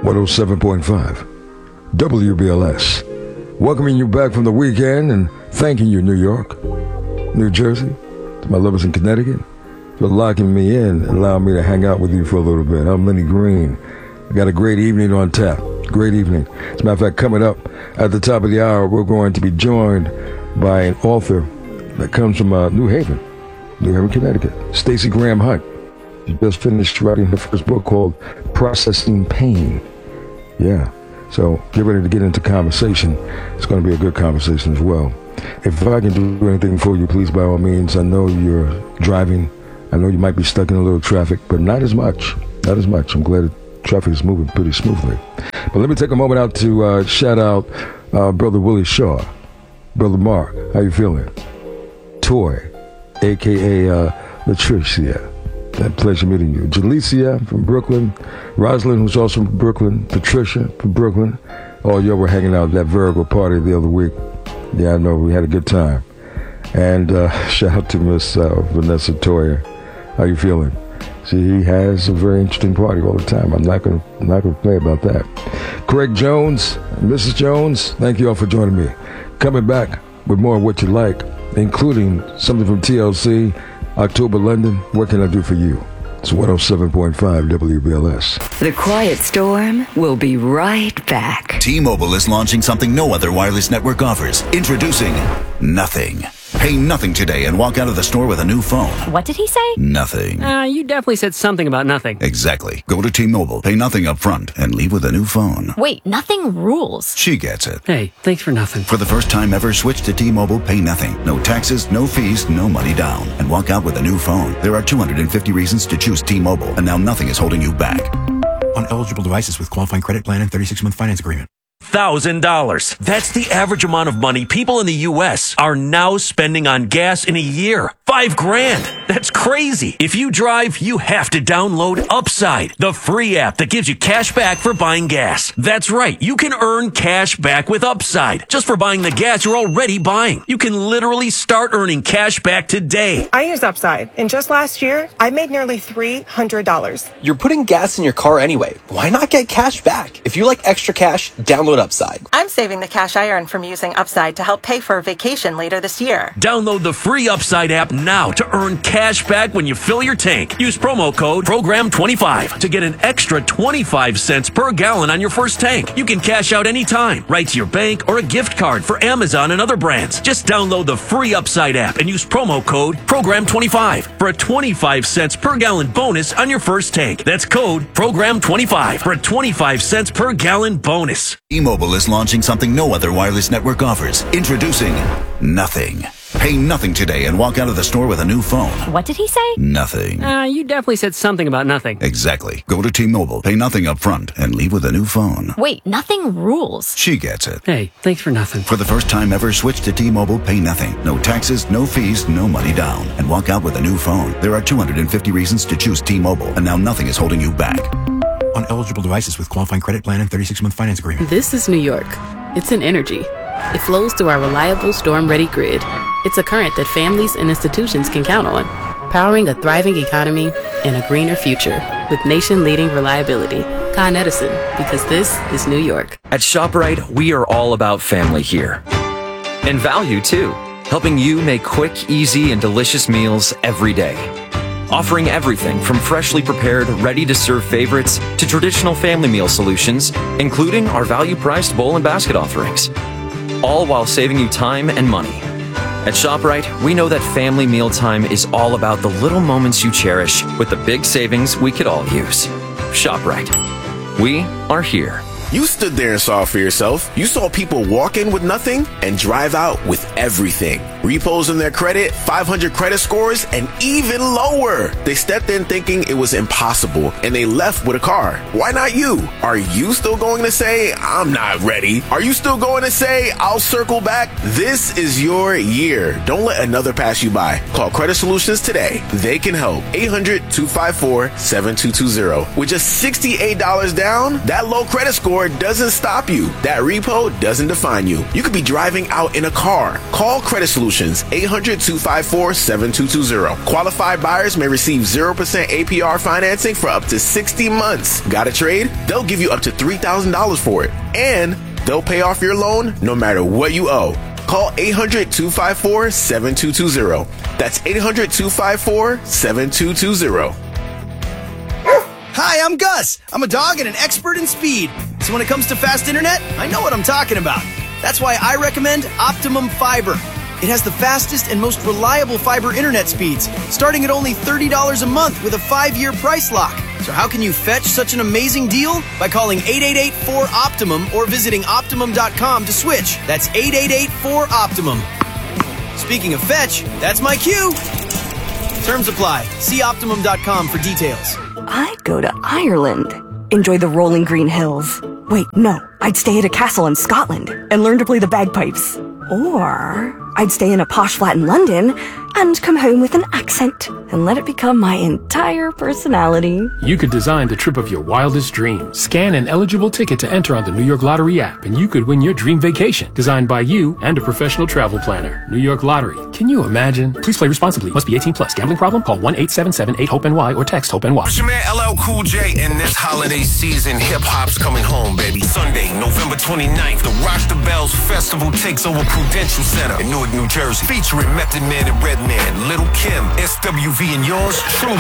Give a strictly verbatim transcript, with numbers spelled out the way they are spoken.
one oh seven point five W B L S. Welcoming you back from the weekend and thanking you, New York, New Jersey, to my lovers in Connecticut, for locking me in and allowing me to hang out with you for a little bit. I'm Lenny Green. I got a great evening on tap. Great evening. As a matter of fact, coming up at the top of the hour, we're going to be joined by an author that comes from uh, New Haven, New Haven, Connecticut, Stacey Graham Hunt. She just finished writing her first book called Processing Pain. Yeah. So get ready to get into conversation. It's going to be a good conversation as well. If I can do anything for you, please, by all means. I know you're driving. I know you might be stuck in a little traffic, but not as much. Not as much. I'm glad the traffic is moving pretty smoothly. But let me take a moment out to uh, shout out uh, Brother Willie Shaw. Brother Mark, how you feeling? Toy, a k a. Uh, Latricia. That pleasure meeting you. Jalicia from Brooklyn. Rosalind, who's also from Brooklyn. Patricia from Brooklyn. All y'all were hanging out at that Virgo party the other week. Yeah, I know. We had a good time. And uh, shout out to Miss uh, Vanessa Toya. How you feeling? She has a very interesting party all the time. I'm not gonna, I'm not gonna play about that. Craig Jones, Missus Jones, thank you all for joining me. Coming back with more of what you like, including something from T L C, October London. What can I do for you? It's one oh seven point five W B L S. The Quiet Storm will be right back. T-Mobile is launching something no other wireless network offers. Introducing Nothing. Pay nothing today and walk out of the store with a new phone. What did he say? Nothing. Uh, you definitely said something about nothing. Exactly. Go to T-Mobile, pay nothing up front, and leave with a new phone. Wait, nothing rules. She gets it. Hey, thanks for nothing. For the first time ever, switch to T-Mobile, pay nothing. No taxes, no fees, no money down. And walk out with a new phone. There are two hundred fifty reasons to choose T-Mobile, and now nothing is holding you back. On eligible devices with qualifying credit plan and thirty-six month finance agreement. one thousand dollars. That's the average amount of money people in the U S are now spending on gas in a year. Five grand. That's crazy. If you drive, you have to download Upside, the free app that gives you cash back for buying gas. That's right. You can earn cash back with Upside just for buying the gas you're already buying. You can literally start earning cash back today. I use Upside, and just last year, I made nearly three hundred dollars. You're putting gas in your car anyway. Why not get cash back? If you like extra cash, download Upside. I'm saving the cash I earn from using Upside to help pay for a vacation later this year. Download the free Upside app now to earn cash back when you fill your tank. Use promo code program twenty-five to get an extra twenty-five cents per gallon on your first tank. You can cash out anytime, right to your bank or a gift card for Amazon and other brands. Just download the free Upside app and use promo code program twenty-five for a twenty-five cents per gallon bonus on your first tank. That's code program twenty-five for a twenty-five cents per gallon bonus. T-Mobile is launching something no other wireless network offers. Introducing Nothing. Pay nothing today and walk out of the store with a new phone. What did he say? Nothing. Uh, you definitely said something about nothing. Exactly. Go to T-Mobile, pay nothing up front, and leave with a new phone. Wait, nothing rules. She gets it. Hey, thanks for nothing. For the first time ever, switch to T-Mobile, pay nothing. No taxes, no fees, no money down. And walk out with a new phone. There are two hundred fifty reasons to choose T-Mobile, and now nothing is holding you back. On eligible devices with qualifying credit plan and thirty-six month finance agreement. This is New York. It's an energy. It flows through our reliable storm-ready grid. It's a current that families and institutions can count on, powering a thriving economy and a greener future with nation-leading reliability. Con Edison, because this is New York. At ShopRite, we are all about family here. And value, too. Helping you make quick, easy, and delicious meals every day. Offering everything from freshly prepared, ready-to-serve favorites to traditional family meal solutions, including our value-priced bowl and basket offerings. All while saving you time and money. At ShopRite, we know that family mealtime is all about the little moments you cherish with the big savings we could all use. ShopRite. We are here. You stood there and saw it for yourself. You saw people walk in with nothing and drive out with everything. Repos in their credit, five hundred credit scores, and even lower. They stepped in thinking it was impossible, and they left with a car. Why not you? Are you still going to say, I'm not ready? Are you still going to say, I'll circle back? This is your year. Don't let another pass you by. Call Credit Solutions today. They can help. eight hundred, two five four, seven two two zero. With just sixty-eight dollars down, that low credit score score doesn't stop you. That repo doesn't define you. You could be driving out in a car. Call Credit Solutions, eight hundred, two five four, seven two two zero. Qualified buyers may receive zero percent A P R financing for up to sixty months. Got a trade? They'll give you up to three thousand dollars for it. And they'll pay off your loan no matter what you owe. Call eight hundred, two five four, seven two two zero. That's eight hundred, two five four, seven two two zero. Hi, I'm Gus. I'm a dog and an expert in speed. So when it comes to fast internet, I know what I'm talking about. That's why I recommend Optimum Fiber. It has the fastest and most reliable fiber internet speeds, starting at only thirty dollars a month with a five-year price lock. So how can you fetch such an amazing deal? By calling eight eight eight, four, Optimum or visiting optimum dot com to switch. That's eight eight eight, four, Optimum. Speaking of fetch, that's my cue. Terms apply. See optimum dot com for details. I'd go to Ireland. Enjoy the rolling green hills. Wait, no. I'd stay at a castle in Scotland and learn to play the bagpipes. Or I'd stay in a posh flat in London and come home with an accent and let it become my entire personality. You could design the trip of your wildest dreams. Scan an eligible ticket to enter on the New York Lottery app, and you could win your dream vacation, designed by you and a professional travel planner. New York Lottery. Can you imagine? Please play responsibly. Must be eighteen plus. Gambling problem? Call one eight seven seven eight hope N Y or text HOPE-NY. It's your man L L Cool J, and this holiday season, hip-hop's coming home, baby. Sunday, November twenty-ninth, the Rock the Bells Festival takes over Prudential Center in Newark, New Jersey, featuring Method Man and Redman, Lil' Kim, S W V, and yours truly.